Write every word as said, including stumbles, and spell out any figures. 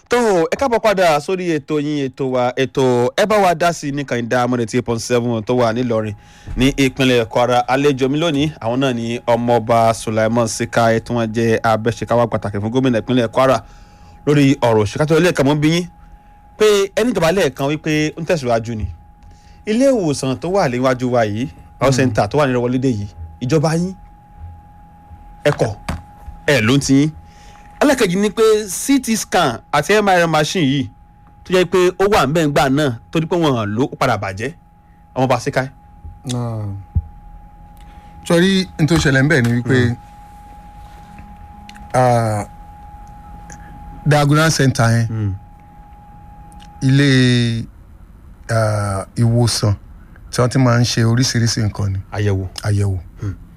tó ẹ káàbọ̀ padà sórí ètò yín ètò wa ètò ẹ bá wa dá sí ní kàìndá amọ̀dé tí eight point seven tó wà nílọrin ní ìpínlẹ̀ Kwara. Àlejò mi lónìí àwọn náà ní ọmọọba Sulaiman Sika tí wọ́n jẹ́ abẹ́ṣekáwá pàtàkì fún gómìnà ìpínlẹ̀ Kwara lórí ọ̀rọ̀ òṣèkátó lẹ́ẹ̀kan mọ́ bí yín pé ẹni ìjọba lẹ́ẹ̀kan wípé ń tẹ̀síwájú ni ilé ìwòsàn tó wà níwájú wa yìí health center tó wà ní Ìrọ̀wọ́lédè yìí ìjọba yín ẹ̀kọ́ ẹ̀ ló ń ti yín. Ẹlẹ́kẹ̀jì ni pé C T scan àti M R I machine yìí tó jẹ́ pé ó wà ń bẹ́ẹ̀ ńgbà náà tó dípò wọn hàn ló padà bàjẹ́ ọmọọba Sika. sọrí n tó ṣẹlẹ̀ ń bẹ̀ ni wípé diagonal center yẹn ilé ìwòsàn tí wọ́n ti máa ń ṣe oríṣiríṣi nǹkan ni àyẹ̀wò àyẹ̀wò